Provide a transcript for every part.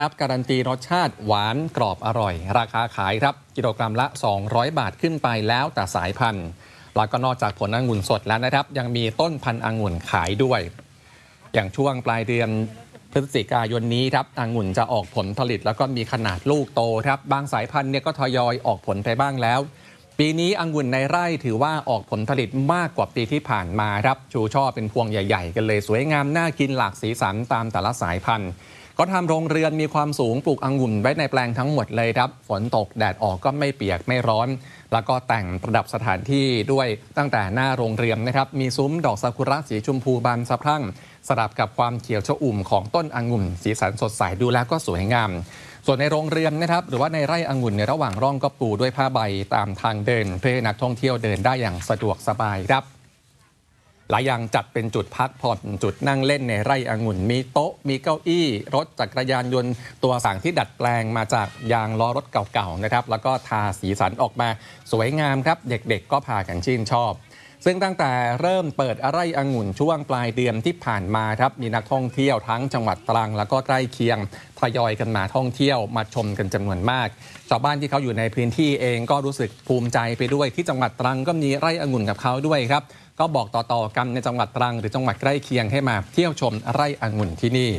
ครับการันตีรสชาติหวานกรอบอร่อยราคาขายครับกิโลกรัมละ200 บาทขึ้นไปแล้วแต่สายพันธุ์แล้วก็นอกจากผลองุ่นสดแล้วนะครับยังมีต้นพันธุ์องุ่นขายด้วยอย่างช่วงปลายเดือนพฤศจิกายนนี้ครับองุ่นจะออกผลผลิตแล้วก็มีขนาดลูกโตครับบางสายพันธุ์เนี่ยก็ทยอยออกผลไปบ้างแล้วปีนี้องุ่นในไร่ถือว่าออกผลผลิตมากกว่าปีที่ผ่านมาครับชูช่อเป็นพวงใหญ่ๆกันเลยสวยงามน่ากินหลากสีสันตามแต่ละสายพันธุ์ก็ทำโรงเรือนมีความสูงปลูกองุ่นไว้ในแปลงทั้งหมดเลยครับฝนตกแดดออกก็ไม่เปียกไม่ร้อนแล้วก็แต่งประดับสถานที่ด้วยตั้งแต่หน้าโรงเรือนนะครับมีซุ้มดอกซากุระสีชมพูบานสะพรั่งสลับกับความเขียวชอุ่มของต้นองุ่นสีสันสดใสดูแล้วก็สวยงามส่วนในโรงเรือนนะครับหรือว่าในไร่องุ่นในระหว่างร่องก็ปูด้วยผ้าใบตามทางเดินเพื่อให้นักท่องเที่ยวเดินได้อย่างสะดวกสบายครับหลายอย่างจัดเป็นจุดพักผ่อนจุดนั่งเล่นในไร่องุ่นมีโต๊ะมีเก้าอี้รถจักรยานยนต์ตัวสั่งที่ดัดแปลงมาจากยางล้อรถเก่าๆนะครับแล้วก็ทาสีสันออกมาสวยงามครับเด็กๆก็พากันชื่นชอบซึ่งตั้งแต่เริ่มเปิดไร่องุ่นช่วงปลายเดือนที่ผ่านมาครับมีนักท่องเที่ยวทั้งจังหวัดตรังแล้วก็ใกล้เคียงทยอยกันมาท่องเที่ยวมาชมกันจำนวนมากชาวบ้านที่เขาอยู่ในพื้นที่เองก็รู้สึกภูมิใจไปด้วยที่จังหวัดตรังก็มีไร่องุ่นกับเขาด้วยครับก็บอกต่อๆกันในจังหวัดตรังหรือจังหวัดใกล้เคียงให้มาเที่ยวชมไร่องุ่นที่นี่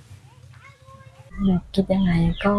คิดยังไง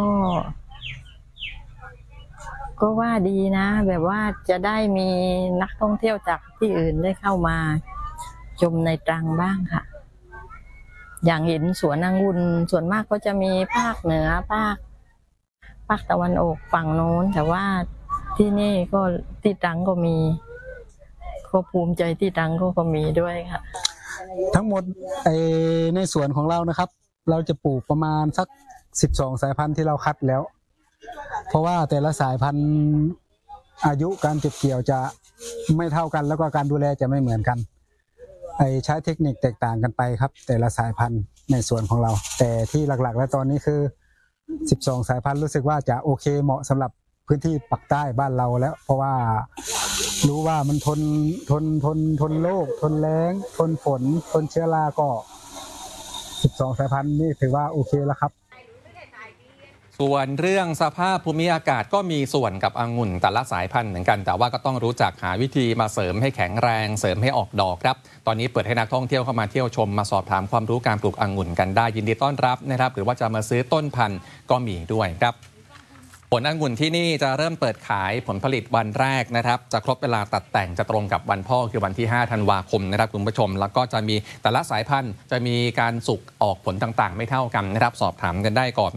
ก็ว่าดีนะแบบว่าจะได้มีนักท่องเที่ยวจากที่อื่นได้เข้ามาชมในตรังบ้างค่ะอย่างเห็นสวนองุ่นส่วนมากก็จะมีภาคเหนือภาคตะวันออกฝั่งโน้นแต่ว่าที่นี่ก็ที่ตรังก็มีก็ภูมิใจที่ตรังก็มีด้วยค่ะทั้งหมดในสวนของเรานะครับเราจะปลูกประมาณสัก12 สายพันธุ์ที่เราคัดแล้วเพราะว่าแต่ละสายพันธุ์อายุการเก็บเกี่ยวจะไม่เท่ากันแล้วก็การดูแลจะไม่เหมือนกันใช้เทคนิคแตกต่างกันไปครับแต่ละสายพันธุ์ในสวนของเราแต่ที่หลักๆและตอนนี้คือ12 สายพันธุ์รู้สึกว่าจะโอเคเหมาะสำหรับพื้นที่ปักใต้บ้านเราแล้วเพราะว่ารู้ว่ามันทนโรคทนแล้งทนฝนทนเชื้อราก็12 สายพันธุ์นี่ถือว่าโอเคแล้วครับส่วนเรื่องสภาพภูมิอากาศก็มีส่วนกับองุ่นแต่ละสายพันธุ์เหมือนกันแต่ว่าก็ต้องรู้จักหาวิธีมาเสริมให้แข็งแรงเสริมให้ออกดอกครับตอนนี้เปิดให้นักท่องเที่ยวเข้ามาเที่ยวชมมาสอบถามความรู้การปลูกองุ่นกันได้ยินดีต้อนรับนะครับหรือว่าจะมาซื้อต้นพันธุ์ก็มีด้วยครับผลองุ่นที่นี่จะเริ่มเปิดขายผลผลิตวันแรกนะครับจะครบเวลาตัดแต่งจะตรงกับวันพ่อคือวันที่5 ธันวาคมนะครับคุณผู้ชมแล้วก็จะมีแต่ละสายพันธุ์จะมีการสุกออกผลต่างๆไม่เท่ากันนะครับสอบถามกันได้ก่อน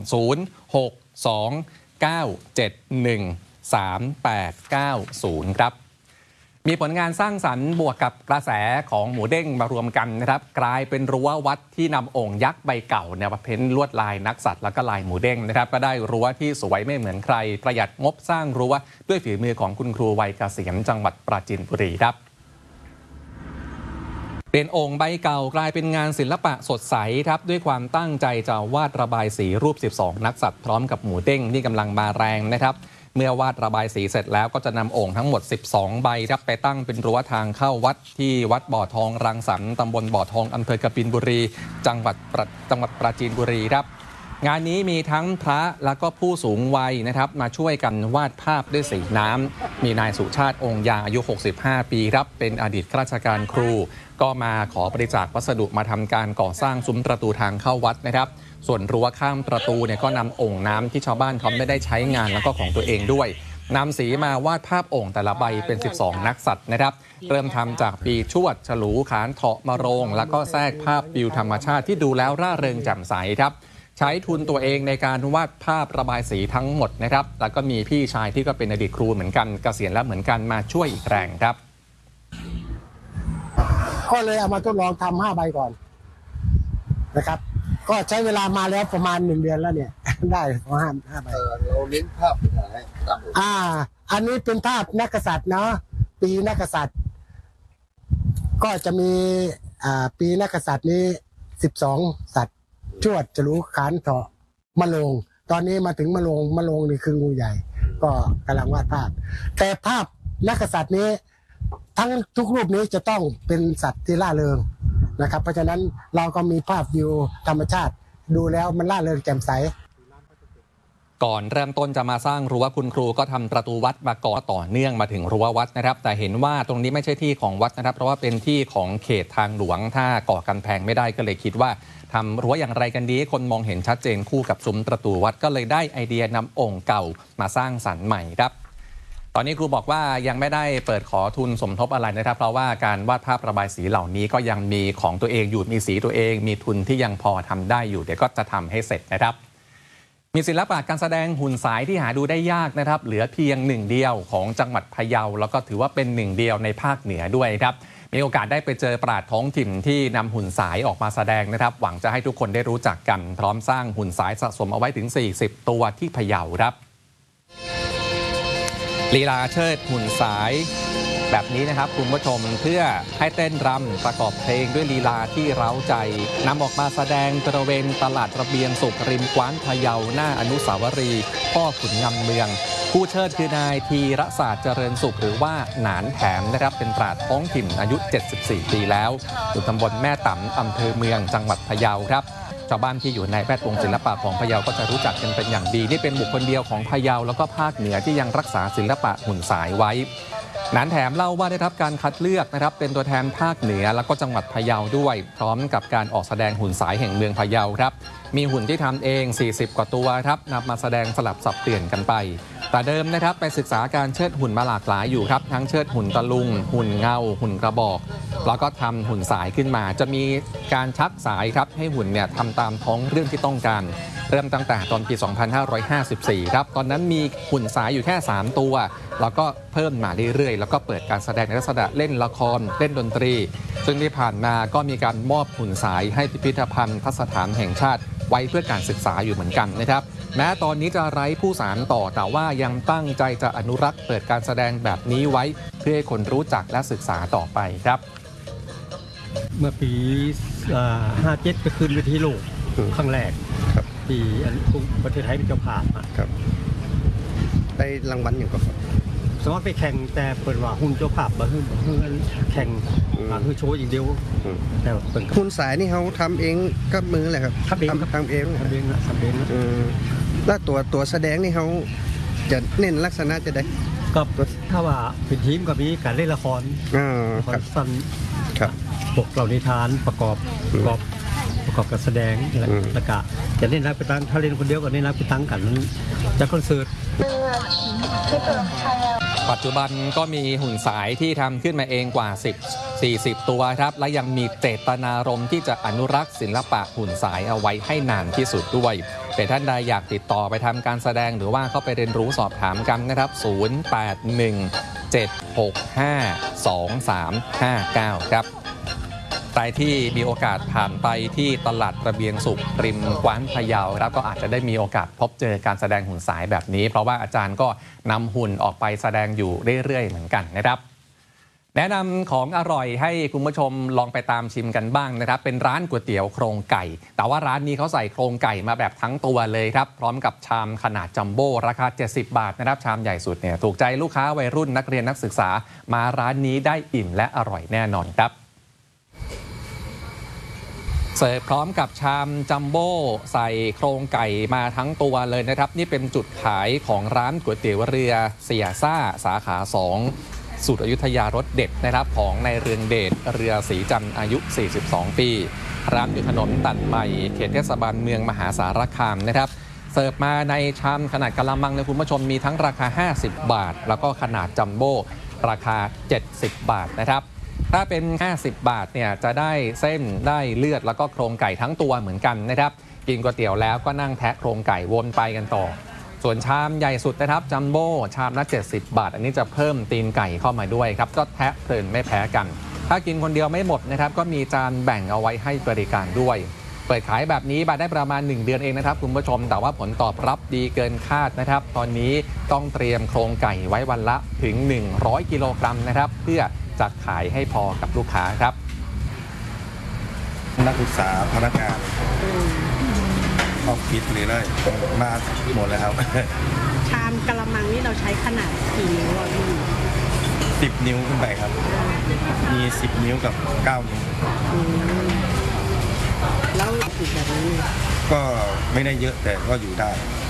062971380ครับมีผลงานสร้างสรรค์บวกกับกระแสของหมูเด้งมารวมกันนะครับกลายเป็นรั้ววัดที่นำโอ่งยักษ์ใบเก่าเนี่ยมาเพ้นลวดลายนักสัตว์แล้วก็ลายหมูเด้งนะครับก็ได้รั้วที่สวยไม่เหมือนใครประหยัดงบสร้างรั้วด้วยฝีมือของคุณครูวัยเกษียณจังหวัดปราจีนบุรีครับเปลี่ยนโอ่งใบเก่ากลายเป็นงานศิลปะสดใสครับด้วยความตั้งใจจะวาดระบายสีรูป12นักสัตว์พร้อมกับหมูเด้งที่กำลังมาแรงนะครับเมื่อวาดระบายสีเสร็จแล้วก็จะนำโอ่งทั้งหมด12ใบครับไปตั้งเป็นรั้วทางเข้าวัดที่วัดบ่อทองรังสรรค์ตำบลบ่อทองอำเภอกบินบุรีจังหวัดปราจีนบุรีครับงานนี้มีทั้งพระแล้วก็ผู้สูงวัยนะครับมาช่วยกันวาดภาพด้วยสีน้ำมีนายสุชาติองค์ยางอายุ65 ปีครับเป็นอดีตข้าราชการครูก็มาขอบริจาควัสดุมาทำการก่อสร้างซุ้มประตูทางเข้าวัดนะครับส่วนรั้วข้ามประตูเนี่ยก็นำโอ่งน้ำที่ชาวบ้านเขาไม่ได้ใช้งานแล้วก็ของตัวเองด้วยนำสีมาวาดภาพโอ่งแต่ละใบเป็น12นักสัตว์นะครับเริ่มทำจากปีชวดฉลูขานเถาะมะโรงแล้วก็แทรกภาพวิวธรรมชาติที่ดูแล้วร่าเริงแจ่มใสครับใช้ทุนตัวเองในการวาดภาพระบายสีทั้งหมดนะครับแล้วก็มีพี่ชายที่ก็เป็นอดีตครูเหมือนกันเกษียณแล้วเหมือนกันมาช่วยอีกแรงครับก็เลยเอามาทดลองทำ5 ใบก่อนนะครับก็ใช้เวลามาแล้วประมาณ1 เดือนแล้วเนี่ยได้ประมาณ5 ใบเราเน้นภาพเป็นอะไรอันนี้เป็นภาพนักกษัตริย์เนาะปีนักกษัตริย์ก็จะมีปีนักกษัตริย์นี้12สัตว์ชวดฉลูขานเถาะมะโรงตอนนี้มาถึงมะโรงนี่คืองูใหญ่ก็กำลังวาดภาพแต่ภาพนักกษัตริย์นี้ทั้งทุกรูปนี้จะต้องเป็นสัตว์ที่ล่าเริงนะครับเพราะฉะนั้นเราก็มีภาพวิวธรรมชาติดูแล้วมันล่าเริงแจ่มใสก่อนเริ่มต้นจะมาสร้างรั้วคุณครูก็ทำประตูวัดมาก่อนต่อเนื่องมาถึงรั้ววัดนะครับแต่เห็นว่าตรงนี้ไม่ใช่ที่ของวัดนะครับเพราะว่าเป็นที่ของเขตทางหลวงถ้าก่อกำแพงไม่ได้ก็เลยคิดว่าทำรั้วอย่างไรกันดีคนมองเห็นชัดเจนคู่กับซุ้มประตูวัดก็เลยได้ไอเดียนำองค์เก่ามาสร้างสรรค์ใหม่ครับตอนนี้ครูบอกว่ายังไม่ได้เปิดขอทุนสมทบอะไรนะครับเพราะว่าการวาดภาพระบายสีเหล่านี้ก็ยังมีของตัวเองอยู่มีสีตัวเองมีทุนที่ยังพอทำได้อยู่เดี๋ยวก็จะทำให้เสร็จนะครับมีศิลปะการแสดงหุ่นสายที่หาดูได้ยากนะครับเหลือเพียงหนึ่งเดียวของจังหวัดพะเยาแล้วก็ถือว่าเป็นหนึ่งเดียวในภาคเหนือด้วยครับมีโอกาสได้ไปเจอปราชญ์ท้องถิ่นที่นำหุ่นสายออกมาแสดงนะครับหวังจะให้ทุกคนได้รู้จักกันพร้อมสร้างหุ่นสายสะสมเอาไว้ถึง40ตัวที่พะเยาครับลีลาเชิดหุ่นสายแบบนี้นะครับคุณผู้ชมเพื่อให้เต้นรำประกอบเพลงด้วยลีลาที่เร้าใจนำออกมาแสดงบริเวณตลาดระเบียงสุขริมกว้านพะเยาหน้าอนุสาวรีย์พ่อขุนงำเมืองผู้เชิดคือนายธีรศาสตร์เจริญสุขหรือว่าหนานแถมนะครับเป็นปราชญ์ท้องถิ่นอายุ74ปีแล้วอยู่ตำบลแม่ต๋ำอำเภอเมืองจังหวัดพะเยาครับชาวบ้านที่อยู่ในแวดวงศิลปะของพะเยาก็จะรู้จักกันเป็นอย่างดีนี่เป็นบุคคลเดียวของพะเยาแล้วก็ภาคเหนือที่ยังรักษาศิลปะหุ่นสายไว้หนานแถมเล่าว่าได้รับการคัดเลือกนะครับเป็นตัวแทนภาคเหนือแล้วก็จังหวัดพะเยาด้วยพร้อมกับการออกแสดงหุ่นสายแห่งเมืองพะเยาครับมีหุ่นที่ทำเอง40กว่าตัวครับนำมาแสดงสลับสับเปลี่ยนกันไปแต่เดิมนะครับไปศึกษาการเชิดหุ่นมาหลากหลายอยู่ครับทั้งเชิดหุ่นตะลุงหุ่นเงาหุ่นกระบอกแล้วก็ทำหุ่นสายขึ้นมาจะมีการชักสายครับให้หุ่นเนี่ยทำตามท้องเรื่องที่ต้องการเริ่มตั้งแต่ตอนปี 2554 ครับตอนนั้นมีหุ่นสายอยู่แค่3ตัวแล้วก็เพิ่มมาเรื่อยๆแล้วก็เปิดการแสดงในลักษณะเล่นละครเล่นดนตรีซึ่งที่ผ่านมาก็มีการมอบหุ่นสายให้พิพิธภัณฑ์สถานแห่งชาติไว้เพื่อการศึกษาอยู่เหมือนกันนะครับแม้ตอนนี้จะไร้ผู้สานต่อแต่ว่ายังตั้งใจจะอนุรักษ์เปิดการแสดงแบบนี้ไว้เพื่อให้คนรู้จักและศึกษาต่อไปครับเมื่อปี57ไปขึ้นเวทีโลกครั้งแรกที่ประเทศไทยเป็นเจ้าภาพครับได้รางวัลอย่างก็สมมติไปแข่งแต่เปิดว่าหุ่นเจ้าภาพมาหุ่นแข่งคือโชว์อย่างเดียวแต่หุ่นสายนี่เขาทำเองกับมือแหละครับทำเองแล้วตัวแสดงนี่เขาจะเน้นลักษณะจะได้ก็ถ้าว่าเป็นทีมก็มีการเล่นละครสั้นบทเหล่านิทานประกอบการแสดงแล้วก็จะเล่นรักไปตั้งถ้าเล่นคนเดียวก็เล่นรักไปตั้งกันจากคอนเสิร์ตปัจจุบันก็มีหุ่นสายที่ทำขึ้นมาเองกว่า40ตัวครับและยังมีเจตนารมณ์ที่จะอนุรักษ์ศิลปะหุ่นสายเอาไว้ให้นานที่สุดด้วยแต่ท่านใดอยากติดต่อไปทำการแสดงหรือว่าเข้าไปเรียนรู้สอบถามกันนะครับ0817652359ครับใครที่มีโอกาสผ่านไปที่ตลาดระเบียงสุขริมกว้านพะเยาครับก็อาจจะได้มีโอกาสพบเจอการแสดงหุ่นสายแบบนี้เพราะว่าอาจารย์ก็นำหุ่นออกไปแสดงอยู่เรื่อยๆเหมือนกันนะครับแนะนำของอร่อยให้คุณผู้ชมลองไปตามชิมกันบ้างนะครับเป็นร้านก๋วยเตี๋ยวโครงไก่แต่ว่าร้านนี้เขาใส่โครงไก่มาแบบทั้งตัวเลยครับพร้อมกับชามขนาดจัมโบ้ราคา70 บาทนะครับชามใหญ่สุดเนี่ยถูกใจลูกค้าวัยรุ่นนักเรียนนักศึกษามาร้านนี้ได้อิ่มและอร่อยแน่นอนครับเสิร์ฟพร้อมกับชามจัมโบ้ใส่โครงไก่มาทั้งตัวเลยนะครับนี่เป็นจุดขายของร้านก๋วยเตี๋ยวเรือเสียซ่าสาขา2สูตรอยุธยารสเด็ดนะครับของนายเรืองเดชเรือศรีจันทร์อายุ42ปีร้านอยู่ถนนตัดใหม่เขตเทศบาลเมืองมหาสารคามนะครับเสิร์ฟมาในชามขนาดกะละมังเลยคุณผู้ชมมีทั้งราคา50 บาทแล้วก็ขนาดจัมโบ้ราคา70 บาทนะครับถ้าเป็น50 บาทเนี่ยจะได้เส้นได้เลือดแล้วก็โครงไก่ทั้งตัวเหมือนกันนะครับกินก๋วยเตี๋ยวแล้วก็นั่งแทะโครงไก่วนไปกันต่อส่วนชามใหญ่สุดนะครับจัมโบ้ชามละ70 บาทอันนี้จะเพิ่มตีนไก่เข้ามาด้วยครับก็แทะเพลินไม่แพ้กันถ้ากินคนเดียวไม่หมดนะครับก็มีจานแบ่งเอาไว้ให้บริการด้วยเปิดขายแบบนี้มาได้ประมาณ1 เดือนเองนะครับคุณผู้ชมแต่ว่าผลตอบรับดีเกินคาดนะครับตอนนี้ต้องเตรียมโครงไก่ไว้วันละถึง100 กิโลกรัมนะครับเพื่อจะขายให้พอกับลูกค้าครับนักศึกษาพนักงานออฟฟิศหรืออะไรมาหมดเลยครับชามกะละมังนี่เราใช้ขนาดกี่นิ้วพี่ 10 นิ้วขึ้นไปครับมี10 นิ้วกับ9 นิ้วแล้วอีกแบบนี้ก็ไม่ได้เยอะแต่ก็อยู่ได้